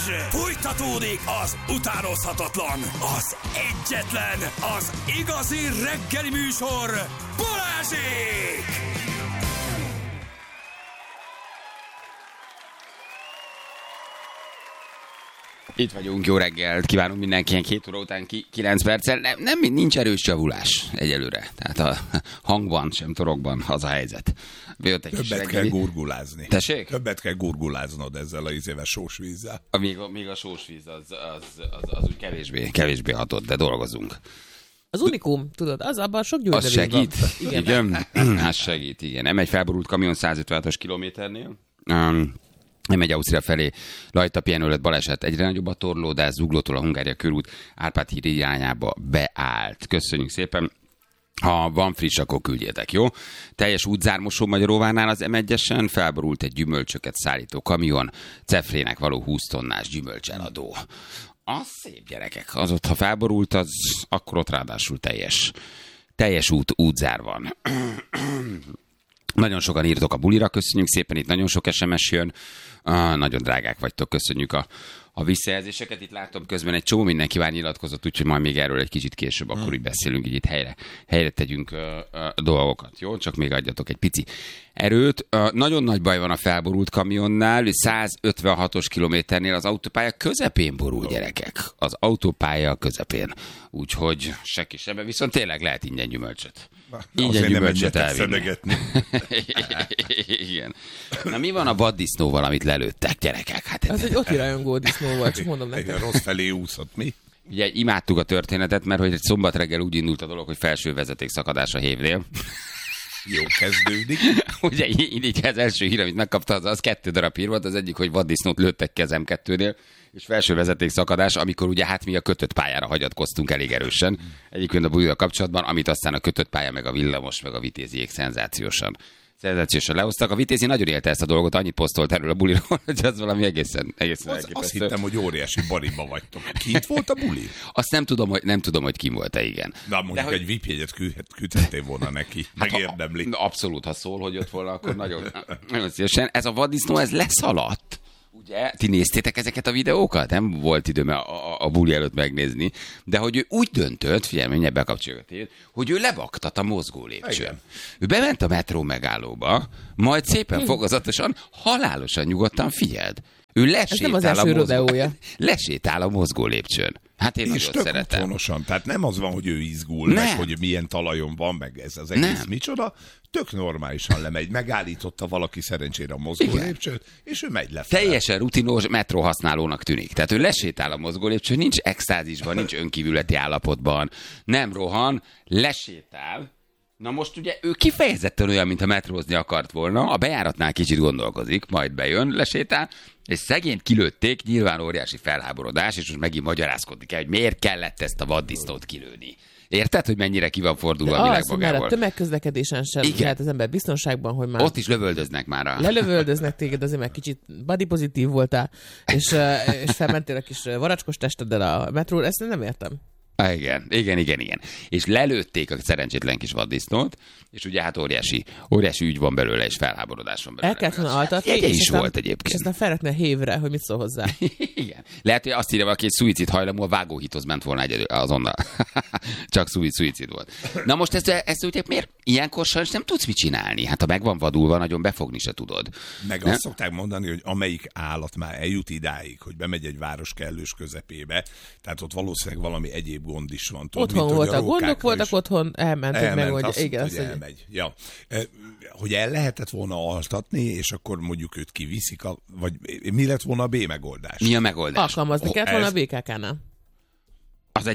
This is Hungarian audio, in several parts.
Fújtatódik az utánozhatatlan, az egyetlen, az igazi reggeli műsor, Balázsék! Itt vagyunk, jó reggelt, kívánunk mindenkinek 7 óra után 9 perccel. Nincs erős javulás egyelőre. Tehát a hangban, sem torokban az a helyzet. Többet kell gurgulázni. Tessék? Többet kell gurguláznod ezzel a éves sós vízzel. Még a sós víz az úgy kevésbé hatott, de dolgozunk. Az unikum, tudod, az abban sok gyógynövény van. Az segít? Igen. Az segít, igen. Nem egy felborult kamion 156-os kilométernél. Nem megy Ausztria felé, rajta pihenő lett baleset, egyre nagyobb a torlódás, Zuglótól a Hungária körút Árpád híd irányába beállt. Köszönjük szépen. Ha van friss, akkor küldjétek, jó? Teljes útzármosó Magyaróvárnál az M1-esen, felborult egy gyümölcsöket szállító kamion, Cefrének való 20 tonnás gyümölcseladó. Az szép, gyerekek. Az ott, ha felborult, akkor ott ráadásul teljes útzár van. Nagyon sokan írtok a bulira, köszönjük szépen, itt nagyon sok SMS jön, nagyon drágák vagytok, köszönjük a visszajelzéseket. Itt látom közben egy csomó mindenki már nyilatkozott, úgyhogy majd még erről egy kicsit később akkor úgy beszélünk, így itt helyre tegyünk dolgokat, jó? Csak még adjatok egy pici erőt. Nagyon nagy baj van a felborult kamionnál, 156-os kilométernél az autópálya közepén borul, gyerekek. Az autópálya közepén. Úgyhogy senki sem, viszont tényleg lehet ingyen gyümölcsöt. Ingyen gyümölcsöt elvinni. Igen. Na mi van a vaddisznóval, amit lelőttek, gyerekek? Hát az egy Oti rajongó disznó volt, csak mondom nektek. Rossz felé úszott, mi? Ugye imádtuk a történetet, mert hogy egy szombat reggel úgy indult a dolog, hogy felső vezetékszakadás a Hévnél. Jó kezdődik. Ugye így az első hír, amit megkapta, az 2 darab hír volt. Az egyik, hogy vaddisznót lőttek kezem 2-nél, és felső vezetékszakadás, amikor ugye hát mi a kötött pályára hagyatkoztunk elég erősen. Egyébként a bulival kapcsolatban, amit aztán a kötött pálya, meg a villamos, meg a vitéziék szenzációsan lehoztak. A Vitézi nagyon élte ezt a dolgot, annyit posztolt erről a buliról, hogy az valami egészen elképesztő. Azt hittem, hogy óriási bariba vagytok. Kint volt a buli? Azt nem tudom, hogy kim volt-e, igen. Na mondjuk egy VIP-jegyet küldhettél volna neki. Megérdemli. Abszolút, ha szól, hogy ott volna, akkor nagyon szívesen. Ez a vaddisznó, ez leszaladt. Ugye? Ti néztétek ezeket a videókat? Nem volt időm a buli előtt megnézni, de hogy ő úgy döntött, figyelj, mindjárt bekapcsoljuk a tévét, hogy ő lebaktat a mozgó lépcsőn. Ő bement a metró megállóba, majd szépen fokozatosan, halálosan nyugodtan figyeld. Ő lesétál a mozgó lépcsőn. Hát én nagyon szeretem. Otthonosan. Tehát nem az van, hogy ő izgul, meg hogy milyen talajon van, meg ez az egész micsoda. Tök normálisan lemegy. Megállította valaki szerencsére a mozgó lépcsőt, és ő megy lefelé. Teljesen rutinos metróhasználónak tűnik. Tehát ő lesétál a mozgó lépcsőn, nincs extázisban, nincs önkívületi állapotban, nem rohan, lesétál. Na most ugye ő kifejezetten olyan, mintha metrózni akart volna, a bejáratnál kicsit gondolkozik, majd bejön, lesétál, és szegényt kilőtték, nyilván óriási felháborodás, és most megint magyarázkodni kell, hogy miért kellett ezt a vaddisznót kilőni. Érted, hogy mennyire ki van fordulva a világ magából? A tömegközlekedésen sem lehet az ember biztonságban, hogy már... Ott is lövöldöznek már. Lelövöldöznek téged, azért meg kicsit body pozitív voltál, és felmentél a kis varacskos testeddel a metróra, ezt nem értem. Igen. És lelőtték a szerencsétlen kis vaddisznót, és ugye hát óriási ügy van belőle, és felháborodás van belőle. El kellett volna altatni, és volt egyébként. És aztán felrakni a hévre, hogy mit szól hozzá. Igen. Lehet, hogy azt írja valaki, hogy szuicid hajlamú, a vágóhithoz ment volna azonnal. Csak szuicid volt. Na most ezt ugye miért? Ilyenkor sajnos nem tudsz mit csinálni. Hát ha meg van vadulva, nagyon befogni se tudod. Meg azt szokták mondani, hogy amelyik állat már eljut idáig, hogy bemegy egy város kellős közepébe, tehát ott valószínűleg valami egyéb gond is van. Otthon voltak gondok, voltak otthon, elment meg, hogy igen, hogy elmegy. Ja. Hogy el lehetett volna altatni, és akkor mondjuk őt kiviszik, vagy mi lett volna a B megoldás? Mi a megoldás? Alkalmazni kellett volna a BKK-nál. Az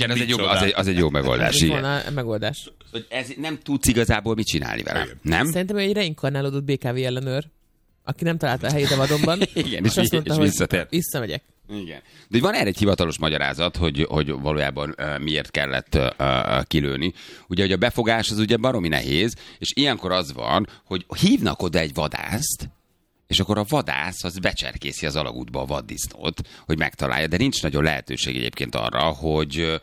egy jó megoldás. Ez volna a megoldás. Hogy ez nem tudsz igazából mit csinálni vele, nem? Szerintem egy reinkarnálódott BKV ellenőr, aki nem találta a helyét a vadonban. Igen, és azt mondta, hogy visszatért. Visszamegyek. Igen. De van erre egy hivatalos magyarázat, hogy valójában miért kellett kilőni. Ugye, hogy a befogás az ugye baromi nehéz, és ilyenkor az van, hogy hívnak oda egy vadászt, és akkor a vadász az becserkészi az alagútba a vaddisznót, hogy megtalálja, de nincs nagyon lehetőség egyébként arra, hogy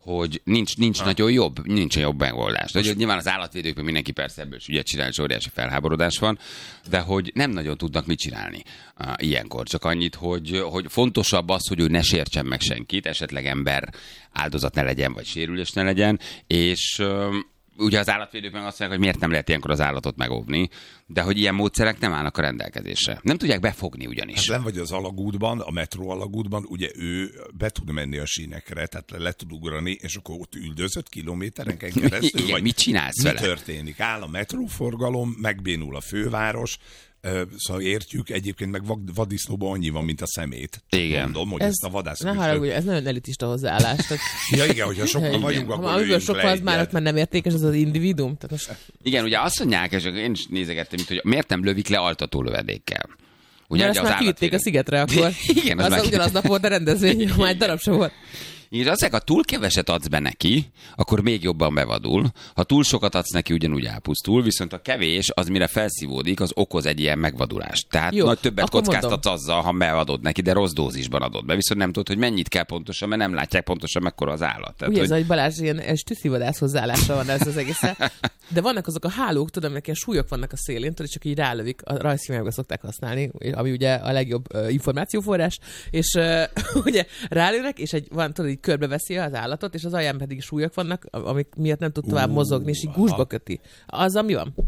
hogy nincs nagyon jobb megoldás. De, hogy nyilván az állatvédőkben mindenki persze ebből is ügyet csinál, és óriási felháborodás van, de hogy nem nagyon tudnak mit csinálni ilyenkor. Csak annyit, hogy fontosabb az, hogy ő ne sértsen meg senkit, esetleg ember áldozat ne legyen, vagy sérülés ne legyen, és ugye az állatvédők meg azt mondják, hogy miért nem lehet ilyenkor az állatot megóvni, de hogy ilyen módszerek nem állnak a rendelkezésre. Nem tudják befogni ugyanis. Hát nem vagy az alagútban, a metró alagútban, ugye ő be tud menni a sínekre, tehát le tud ugrani, és akkor ott üldözött kilométereken keresztül. Igen, vagy mit csinálsz vele? Mi történik? Áll a metróforgalom, megbénul a főváros, szóval értjük, egyébként meg vaddisznóban annyi van, mint a szemét. Igen. Mondom, hogy ezt a vadászok ne haragudj, ez nagyon elitista hozzáállás. Ja igen, hogyha sokan vagyunk, akkor amiből sokkal az már nem értékes, az az individuum. Tehát most... Igen, ugye azt mondják, és én is nézegettem, hogy miért nem lövik le altató lövedékkel. Ugye, mert azt már kivitték a szigetre akkor. Igen, az ugyanaznap volt a rendezvény, már egy darab sem volt. És azért, ha túl keveset adsz be neki, akkor még jobban bevadul. Ha túl sokat adsz neki, ugyanúgy elpusztul, viszont a kevés, az mire felszívódik, az okoz egy ilyen megvadulást. Tehát jó, nagy többet kockáztatsz azzal, ha beadod neki, de rossz dózisban adod be. Viszont nem tudod, hogy mennyit kell pontosan, mert nem látják pontosan, mekkora az állat. Tehát, ugye ez, hogy Balázs ilyen tűzivadász hozzáállása van ez az egész. De vannak azok a hálók, tudom, hogy ilyen súlyok vannak a szélén, tudod, csak így rálövik, a rajzfilmekben szokták hasznalni, ami ugye a legjobb információforrás, és ugye rálőnek, és van, tudod, így körbeveszi az állatot, és az alján pedig súlyok vannak, amik miatt nem tud tovább mozogni, és így gúzsba köti. Azzal mi van?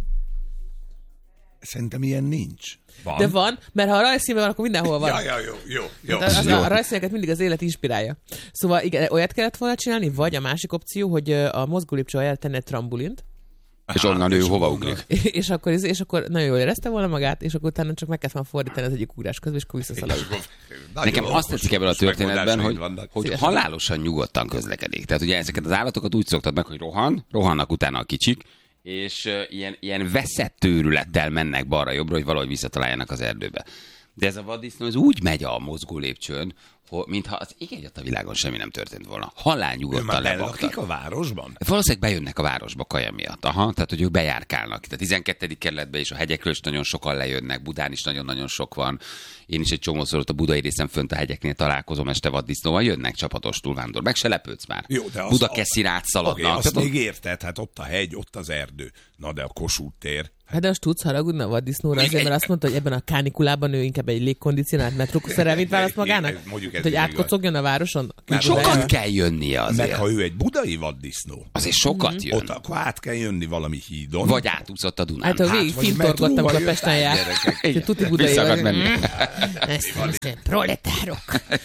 Szerintem ilyen nincs. Van. De van, mert ha a rajzszínben van, akkor mindenhol van. Jó. A rajzszíneket mindig az élet inspirálja. Szóval igen, olyat kellett volna csinálni, vagy a másik opció, hogy a mozgólépcső alján tenni egy trambolint, és onnan ő hova ugrik. És akkor nagyon jól érezte volna magát, és akkor utána csak meg kellett volna fordítani az egyik ugrás közben, és akkor visszaszaladt. Nekem azt tetszik ebből a történetben, hogy halálosan nyugodtan közlekedik. Tehát ugye ezeket az állatokat úgy szoktad meg, hogy rohannak utána a kicsik, és ilyen veszett tőrülettel mennek balra-jobbra, hogy valahogy visszataláljanak az erdőbe. De ez a vaddisznó, ez úgy megy a mozgó lépcsőn, mintha az ég a világon semmi nem történt volna. Halálnyugodtan lebaktak. A városban? Valószínűleg bejönnek a városba kaja miatt. Aha, tehát hogy ők bejárkálnak. Tehát 12. kerületben és a hegyekről is nagyon sokan lejönnek, Budán is nagyon-nagyon sok van. Én is egy csomószor ott a budai részen fönt a hegyeknél találkozom este vaddisznóval, jönnek csapatos túlvándor. Meg se lepődsz már. Jó, de Budakeszin átszaladnak. Okay, azt még érted, hát ott a hegy, ott az erdő. Na de a Kossuth tér. Hát de most tudsz haragudni a vaddisznóra azért, mert azt mondta, hogy ebben a kánikulában ő inkább egy légkondicionált metrószerelvényt választ magának? Hogy átkocogjon a városon? Sokat kell jönnie azért. Meg ha ő egy budai vaddisznó. Azért sokat jön. Ott akkor át kell jönni valami hídon. Vagy átúszott a Dunán. Hát ha végig fintorgottam, a Pesten járt. Tuti budai vagy. Ezt proletárok.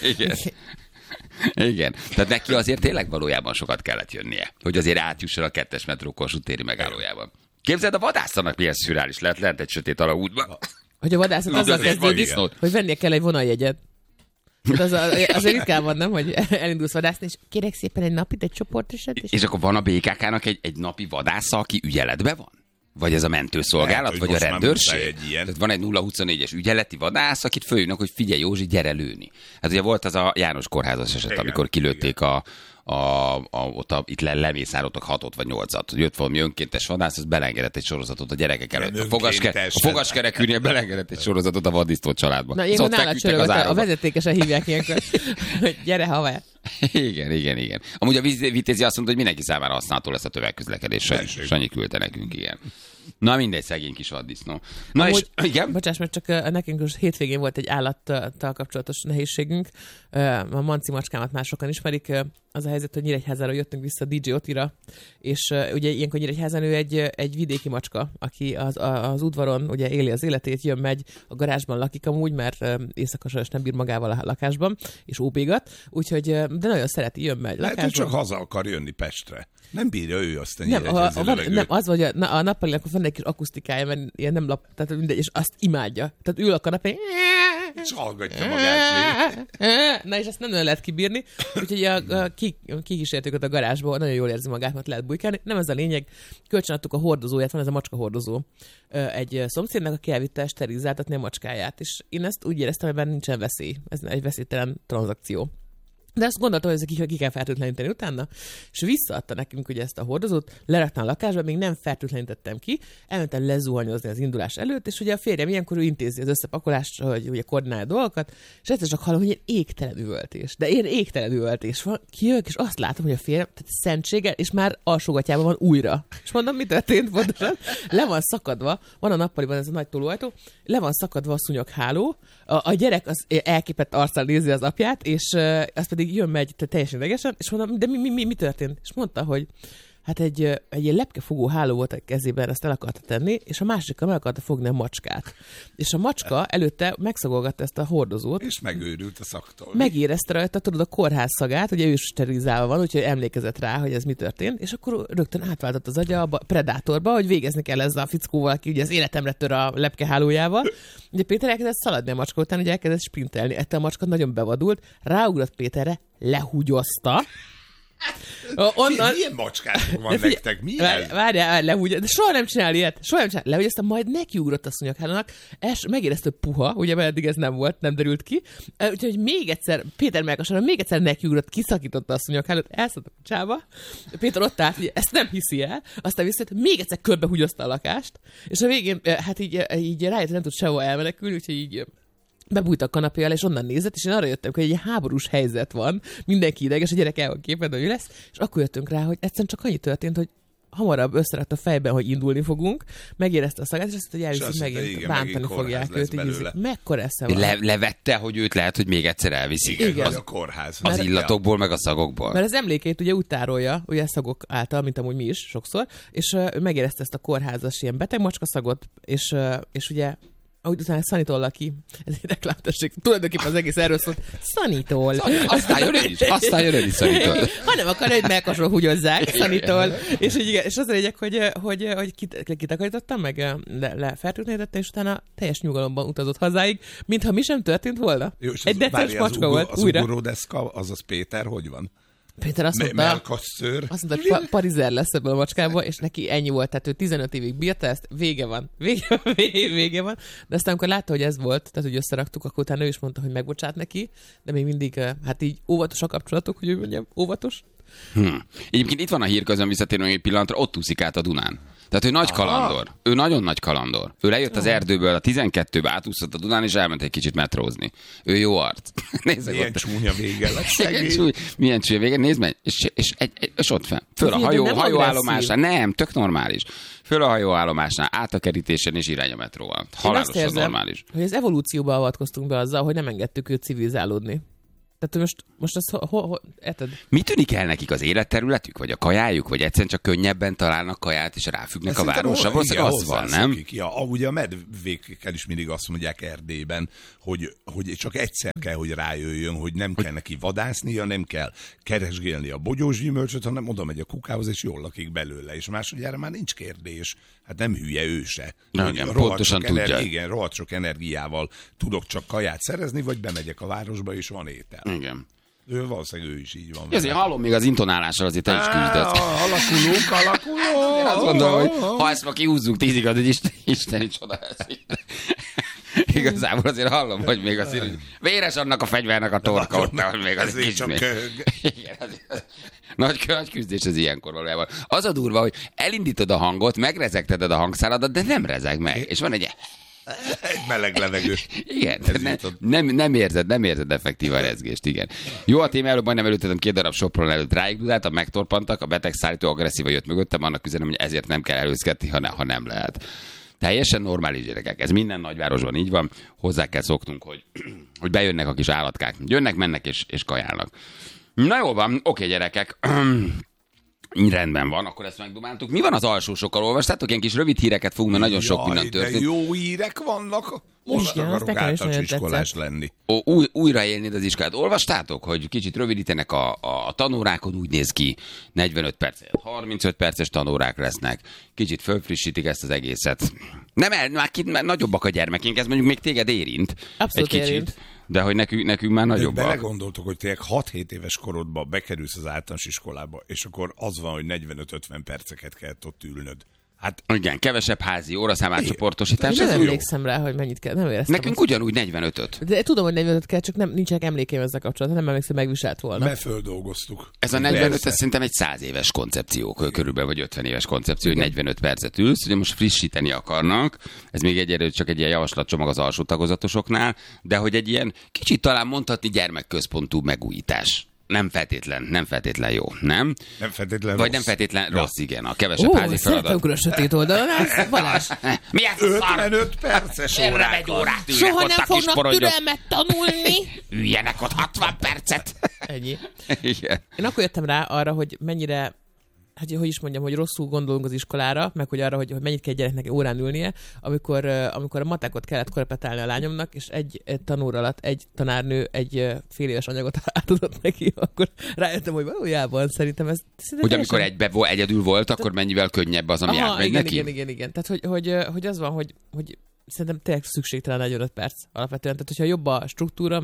Igen. Tehát neki azért tényleg valójában sokat kellett jönnie, hogy azért átjusson a 2-es metró Kossuth téri megállójában. Képzeld, a vadásznak milyen szürreális lehet egy sötét alagútban. Hogy a vadászat azzal kezdődik, hogy vennie kell egy vonaljegyet. Azért ritkán van, nem, hogy elindulsz vadászni, és kérek szépen egy napit, egy csoportosat. És akkor van a BKK-nak egy napi vadásza, aki ügyeletben van? Vagy ez a mentőszolgálat, vagy a rendőrség? Tehát van egy 0-24-es ügyeleti vadász, akit följönnek, hogy figyelj Józsi, gyere lőni. Hát ugye volt az a János kórházas eset, amikor kilőtték itt lemészároltak 6 vagy 8-at. Jött valami önkéntes vadász, az belengedett egy sorozatot a gyerekek előtt. A fogaskerekűnél belengedett egy sorozatot a vaddisznó családba. Na, ilyenkor nála csörögött, a vezetékesen hívják ilyenkor, hogy gyere haver. Igen. Amúgy a Vitézi azt mondta, hogy mindenki számára használható lesz a tömegközlekedés. Sanyi küldte nekünk, igen. Na mindegy, szegény kis vaddisznó. Na és igen? Bocsáss, mert csak nekünk most hétvégén volt egy állattal kapcsolatos nehézségünk. A Manci macskámat már sokan ismerik. Az a helyzet, hogy Nyíregyházáról jöttünk vissza DJ Otira, és ugye ilyenkor Nyíregyházán ő egy vidéki macska, aki az udvaron ugye éli az életét, jön-megy, a garázsban lakik amúgy, mert éjszaka sajnos nem bír magával a lakásban, és óbégat, úgyhogy de nagyon szereti, jön-megy lakásban. Lehet, hogy csak haza akar jönni Pestre. Nem bírja ő azt a nem, az vagy a nappalinak van egy kis akusztikája, mert ilyen nem tehát mindegy, és azt imádja. Tehát ül a kanapén, és hallgatja magát. Na és ezt nem nagyon lehet kibírni, úgyhogy kikísértük ott a garázsba, nagyon jól érzi magát, mert lehet bujkálni. Nem ez a lényeg, kölcsönadtuk a hordozóját, van ez a macska hordozó egy szomszédnak, aki elvitte sterilizáltatni a macskáját, és én ezt úgy éreztem, hogy benne nincsen veszély. Ez egy veszélytelen tranzakció. De azt gondoltam, hogy ezt ki kell fertőtleníteni utána, és visszaadta nekünk ugye ezt a hordozót, leraktam a lakásba, még nem fertőtlenítettem ki, elmentem lezuhanyozni az indulás előtt, és ugye a férjem ilyenkor ő intézi az összepakolást, hogy ugye koordinálja a dolgokat, és egyszer csak hallom, hogy ilyen égtelen üvöltés. De ilyen égtelen üvöltés van, kijövök, és azt látom, hogy a férjem, tehát szentséggel, és már alsógatjában van újra. És mondom, mi történt pontosan? Le van szakadva, van a nappaliban ez a nagy tolóajtó, le van szakadva a szúnyogháló, a gyerek az elképett arccal nézi az apját, és az pedig jön, megy teljesen idegesen, és mondom, de mi történt? És mondta, hogy hát egy ilyen lepkefogó háló volt a kezében, ezt el akarta tenni, és a másikkal meg akarta fogni a macskát. És a macska előtte megszagolgatta ezt a hordozót. És megőrült a szaktól. Megérezte rajta, tudod, a kórház szagát, ugye ő is sterilizálva van, úgyhogy emlékezett rá, hogy ez mi történt, és akkor rögtön átváltott az agya a predátorba, hogy végezni kell ezzel a fickóval, aki ugye az életemre tör a lepkehálójával. Ugye Péter elkezdett szaladni a macska után, ugye elkezdett sprintelni. Ettől a macska nagyon bevadult, ráugrott Péterre, lehúgyozta. Milyen macskák van nektek? Milyen? Várjál, lehúgy, de soha nem csinál ilyet. Soha nem csinál. Lehúgy, aztán majd nekiugrott a szúnyoghálónak, és megérezte puha, ugye, mert eddig ez nem volt, nem derült ki. Úgyhogy még egyszer, Péter melkasára még egyszer nekiugrott, kiszakította a szúnyoghálót, elszállt a kocsába. Péter ott állt, ugye, ezt nem hiszi el, aztán visszajött, még egyszer körbehúgyozta a lakást, és a végén, hát így rájött, hogy nem tud sehol elmenekülni, úgyhogy így bebújt a kanapé alá, és onnan nézett, és én arra jöttem, hogy egy háborús helyzet van, mindenki ideges, a gyerek el van képedve, hogy lesz, és akkor jöttünk rá, hogy egyszerűen csak annyi történt, hogy hamarabb összerakt a fejben, hogy indulni fogunk, megérezte a szagát, és azt mondta, hogy elviszik, megint bántani fogják őt. Mekkora esze van. Levette, hogy őt lehet, hogy még egyszer elviszik. Igen, a kórház. Az illatokból, meg a szagokból. Mert az emlékeit ugye úgy tárolja, ugye szagok által, mint amúgy mi is sokszor, és megérezte ezt a kórházas ilyen beteg macskaszagot, és ugye ahogy utána Szanitollal ki, ez egy reklámtesség, tulajdonképpen az egész erről szólt, Szanitol. Aztán jön ön is Szanitol. Hanem akar, hogy melkasról húgyozzák, Szanitol. És az a lényeg, hogy kitakarítottam, meg lefertőtlenítettem, és utána teljes nyugalomban utazott hazáig, mintha mi sem történt volna. Jó, egy decens macska volt, újra. Az ugorodeszka, azaz Péter, hogy van? Péter azt mondta, hogy parizer lesz ebből a macskából, és neki ennyi volt, tehát ő 15 évig bírta ezt, vége van. De aztán, amikor látta, hogy ez volt, tehát hogy összeraktuk, akkor utána ő is mondta, hogy megbocsát neki, de még mindig, hát így óvatos a kapcsolatok, hogy ő mondjam, óvatos. Egyébként itt van a hírközön, visszatérünk egy pillanatra, ott úszik át a Dunán. Tehát ő nagy kalandor. Ő nagyon nagy kalandor. Ő lejött az erdőből, a 12-be átúszott a Dunán, és elment egy kicsit metrózni. Ő jó arc. Milyen csúnya vége lett. Milyen csúnya vége, nézd meg, és ott fel. Föl a hajóállomásnál. Nem, tök normális. Föl a hajóállomásnál, át a kerítésen, és irány a metróval. Halálosan normális. Hogy az evolúcióba avatkoztunk be azzal, hogy nem engedtük őt civilizálódni. Tehát most ezt érted? Mi tűnik el nekik, az életterületük, vagy a kajájuk, vagy egyszerűen csak könnyebben találnak kaját, és ráfüggnek a városra? Valószínűleg az van, nem? Ja, ugye a medvékkel is mindig azt mondják Erdélyben, hogy csak egyszer kell, hogy rájöjjön, hogy nem kell neki vadásznia, nem kell keresgélni a bogyós gyümölcsöt, hanem oda megy a kukához, és jól lakik belőle. És másodjára már nincs kérdés. Hát nem hülye ő se. Igen, pontosan tudja. Igen, rohadt sok energiával tudok csak kaját szerezni, vagy bemegyek a városba, és van étel. Igen. Valószínűleg ő is így van. Azért hallom még az intonálással, azért te is küzdött. Alakuló. Azt mondom, hogy ha ezt ma kihúzzuk 10-ig, az egy isteni csoda lesz. Igazából azért hallom, hogy még azért, hogy véres annak a fegyvernek a torka ott, hogy még az is még. Igen, nagy küzdés ez ilyenkor valójában. Az a durva, hogy elindítod a hangot, megrezegteted a hangszáladat, de nem rezeg meg. És van egy meleg levegő. Igen, nem érzed effektív a rezgést, igen. Jó, a téma előbb majdnem előttem 2 darab Sopron előtt ráigdudáltam, megtorpantak, a betegszállító agresszíva jött mögöttem, annak üzenem, hogy ezért nem kell előzgetni, ha nem lehet. Teljesen normális gyerekek. Ez minden nagyvárosban így van. Hozzá kell szoknunk, hogy bejönnek a kis állatkák. Jönnek, mennek és kajálnak. Na jó van, oké gyerekek. Rendben van, akkor ezt megdumáltuk. Mi van az alsósokkal? Olvastátok? Ilyen kis rövid híreket fogunk, mert nagyon sok minden történt. Jó hírek vannak. Most akarok általános iskolás lenni. Újraélnéd az iskolát. Olvastátok, hogy kicsit rövidítenek a tanórákon, úgy néz ki, 45 perc, 35 perces tanórák lesznek. Kicsit fölfrissítik ezt az egészet. Már nagyobbak a gyermekénk, ez mondjuk még téged érint. Abszolút egy kicsit. Érint. De hogy nekünk már nagyobbak. Belegondoltok, hogy tényleg 6-7 éves korodban bekerülsz az általános iskolába, és akkor az van, hogy 45-50 perceket kellett ott ülnöd. Hát igen, kevesebb házi óraszám átcsoportosítás. Én nem Ez jó. emlékszem rá, hogy mennyit kell. Nem éreztem. Nekünk ugyanúgy 45-öt. De tudom, hogy 45 kell, csak nincsenek emlékeim ezzel kapcsolatban. Nem emlékszem, megviselt volna. Mert földolgoztuk. Ez a 45, Persze. ez szerintem egy 100 éves koncepció, körülbelül, vagy 50 éves koncepció, hogy 45 percet ülsz, ugye most frissíteni akarnak, ez még egyelőre csak egy ilyen javaslatcsomag az alsó tagozatosoknál, de hogy egy ilyen kicsit talán mondhatni gyermekközpontú megújítás. Nem feltétlen jó, nem? Nem feltétlen Vagy rossz. nem feltétlen rossz, igen, a kevesebb házi Szeretem feladat. akkor a sötét oldalon. Ez Balázs. Mi ez a szar? 55 perces Erre órák. egy órát ülnek Soha ott nem a kis fognak porongyok. türelmet tanulni. Üljenek ott 60 percet. Ennyi. Igen. Én akkor jöttem rá arra, hogy mennyire, hát hogy is mondjam, hogy rosszul gondolunk az iskolára, meg hogy arra, hogy mennyit kell gyereknek órán ülnie, amikor a matekot kellett korrepetálni a lányomnak, és egy tanóra alatt egy tanárnő egy fél éves anyagot átadott neki, akkor rájöttem, hogy valójában szerintem ez... Hogy amikor egyedül volt, akkor mennyivel könnyebb az, ami átmegy neki? Igen. Tehát, hogy az van, hogy szerintem tényleg szükségtelen 45 perc alapvetően. Tehát, hogyha jobb a struktúra,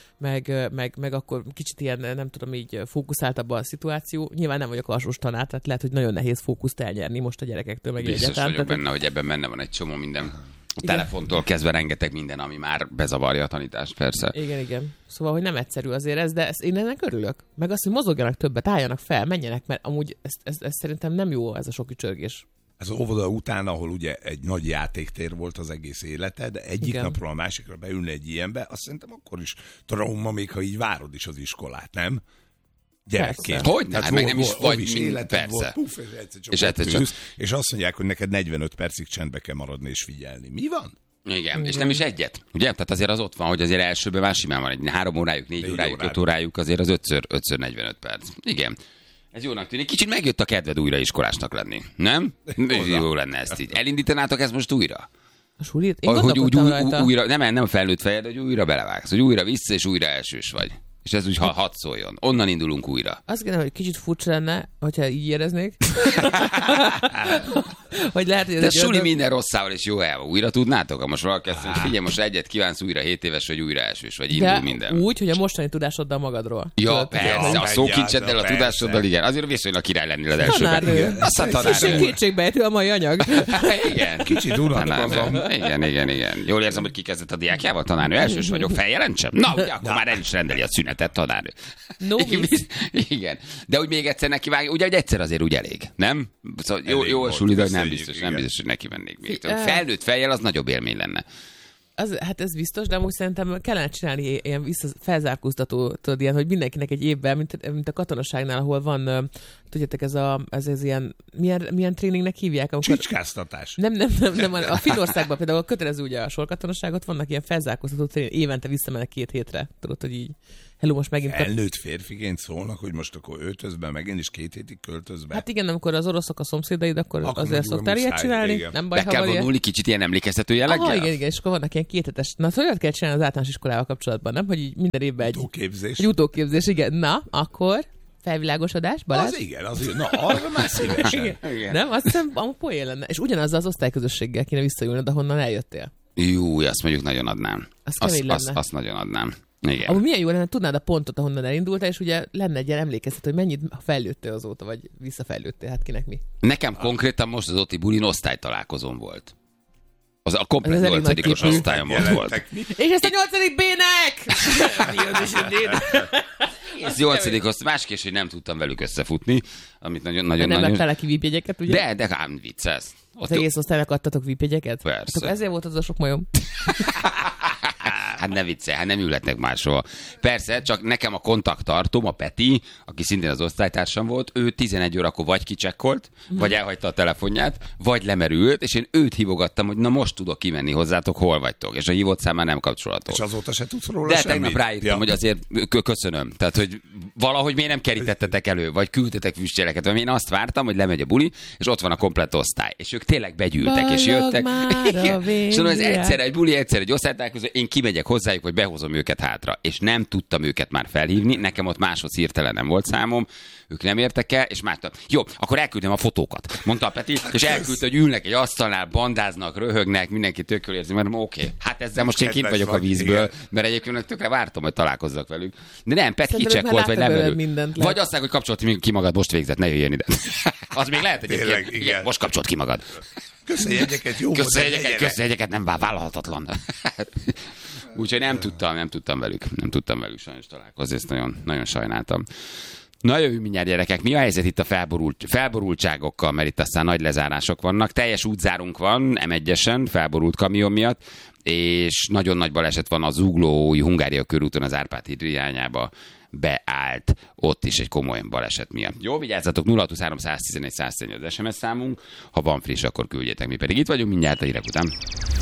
meg akkor kicsit ilyen, nem tudom, így fókuszáltabb a szituáció. Nyilván nem vagyok alsós tanár, tehát lehet, hogy nagyon nehéz fókuszt elnyerni most a gyerekektől, meg Biztos egyáltalán. vagyok Tehát, benne, hogy ebben benne van egy csomó minden. A Igen. telefontól kezdve rengeteg minden, ami már bezavarja a tanítást, persze. Igen. Szóval, hogy nem egyszerű azért ez, de én ennek örülök. Meg azt, hogy mozogjanak többet, álljanak fel, menjenek, mert amúgy ez szerintem nem jó ez a sok ücsörgés. Ez az óvoda után, ahol ugye egy nagy játéktér volt az egész életed, de egyik Igen. napról a másikra beülni egy ilyenbe, azt szerintem akkor is trauma, még ha így várod is az iskolát, nem? Gyerekként. Persze. Hogyne? Hát meg nem is vagy mind, életed persze. volt, puf, és egyszer csak, és azt mondják, hogy neked 45 percig csendbe kell maradni és figyelni. Mi van? Igen, és nem is egyet. Ugye? Tehát azért az ott van, hogy azért elsőben már simán van egy 3 órájuk, 4 órájuk, 5 órájuk, azért az 5x 45 perc. Igen. Ez jónak tűnik. Kicsit megjött a kedved újra iskolásnak lenni, nem? Jó lenne ezt így. Elindítanátok ezt most újra? A sulit? Én Hogy gondolkodtam rajta. újra, nem felnőtt fejed, hogy újra belevágsz, hogy újra vissza, és újra elsős vagy. És ez úgy hadd szóljon. Onnan indulunk újra. Azt gondolom, hogy kicsit furcsa lenne, hogyha így éreznék. Hogy lehet, hogy ez De egy suli ördög- minden rosszával és jó elva. Újra tudnátok? Ha most valaki azt mondja, figyelj, most egyet kívánsz újra 7 éves, vagy újra elsős, vagy indul De minden. úgy, hogy a mostani tudásoddal magadról. Ja, Tudod, persze, a szókincseddel, a persze. tudásoddal, igen. Azért viszonylag király lennél az elsőben. Tanárnő. Azt a És tanárnő. kétségbejtő a mai anyag. Igen. Kicsit unatkozom. Igen. Jól érzem, hogy kikezdett a diákjával, tanárnő. Elsős vagyok, feljelentsem? Na, ugye, akkor már el is rendeli a szünetet, tanárnő. No miss. Igen. De úgy még egyszer neki vágja, ugye, hogy egyszer azért úgy elég, nem? Szóval jó Elég a volt, suli, de nem köszönjük, biztos, igen. hogy neki mennék még. Fi- Felnőtt fejjel az nagyobb élmény lenne. Hát ez biztos, de amúgy szerintem kellene csinálni ilyen felzárkóztató, tudod, ilyen, hogy mindenkinek egy évben, mint a katonaságnál, ahol van, tudjátok, ez ilyen, milyen tréningnek hívják? Amikor... Csicskáztatás. Nem. A Finnországban például kötelező ugye a sorkatonaságot, vannak ilyen felzárkóztató tréning, évente visszamennek 2 hétre. Tudod, hogy így, hello, most megint... Felnőtt férfiként szólnak, hogy most akkor öltözben, megint is 2 hétig költözbe. Hát igen, amikor az oroszok a szomszédaid, akkor Akkor azért meg szoktál muszáj, ilyet csinálni. igen. Nem baj, Be ha kell van ilyen. vonulni kicsit ilyen emlékeztető jelleggel? Aha, igen, és akkor vannak ilyen 2 hetes. Na, szóval olyat kell csinálni az általános iskolával kapcsolatban, nem? Hogy így minden évben egy Utóképzés. utóképzés, igen. Na, akkor felvilágosodás, Balázs? Az igen, na arra már szívesen. Igen. Nem? Azt hiszem, amúgy poén lenne. És ugyanazzal az osztályközösséggel kéne visszajönnöd, ahonnan eljöttél. Jó, azt mondjuk nagyon adnám. Az kemény lenne. Azt nagyon adnám. Igen. Amúgy milyen jó lenne, tudnád a pontot, ahonnan elindultál, és ugye lenne egy ilyen emlékeztet, hogy mennyit fejlődtél azóta, vagy visszafejlődtél, hát kinek mi. Nekem konkrétan most az Oti bulin osztálytalálkozón volt. Az a komplet Ez elég nagy 8-os képű. osztályom ott volt. Jelentek mi? És ezt a 8. B-nek! Ez 8. osztály, máskés, hogy nem tudtam velük összefutni, amit Nem nagyon-nagyon... vettel le ki vípjegyeket, ugye? De ám viccelsz. Az egész osztálynak adtatok vípjegyeket? Persze. Hát akkor ezért volt az a sok majom. Hát ne viccelj, hát nem ülhetnek máshol. Persze, csak nekem a kontakttartóm, a Peti, aki szintén az osztálytársam volt, ő 11 órakor vagy kicsekkolt, vagy elhagyta a telefonját, vagy lemerült, és én őt hívogattam, hogy na most tudok kimenni hozzátok, hol vagytok. És a hívott szám már nem kapcsolatos. És azóta se tudsz róla De semmit? tegnap ráírtam, hogy azért köszönöm. Tehát, hogy valahogy miért nem kerítettetek elő, vagy küldtetek füstjeleket. Mert én azt vártam, hogy lemegy a buli, és ott van a komplett osztály. És ők tényleg begyűltek, és Ballog jöttek. már a Igen. És mondom, ez végre. egyszer egy buli, egyszer egy osztálytalálkozó, én kimegyek hozzájuk, vagy behozom őket hátra, és nem tudtam őket már felhívni, nekem ott máshoz hirtelen nem volt számom, ők nem értek el, és másnap. Jó, akkor elküldem a fotókat, mondta a Peti, és elküldte, hogy ülnek egy asztalnál, bandáznak, röhögnek, mindenki tök jól érzi, mert oké, hát ezzel most én kint vagyok a vízből, mert egyébként tökre vártam, hogy találkozzak velük. De nem, Pet kicsek volt, vagy levelő. Vagy azt hogy kapcsolt ki magad, most végzett, ne jöjjön ide. Az még lehet egyébként. Igen, most kapcsolt ki magad. Köszönjegyeket, jó Köszönjegyeket, nem vállalhatatlan. Úgyhogy nem tudtam velük sajnos találkozni, ezt nagyon, nagyon sajnáltam. Na jövő mindjárt, gyerekek, mi a helyzet itt a felborultságokkal, mert itt aztán nagy lezárások vannak. Teljes útzárunk van M1-esen, felborult kamion miatt, és nagyon nagy baleset van az Zuglói Hungária körúton az Árpád híd irányába beállt, ott is egy komoly baleset miatt. Jó, vigyázzatok, 0623 111 111 az SMS számunk, ha van friss, akkor küldjétek, mi pedig itt vagyunk mindjárt a hírek után.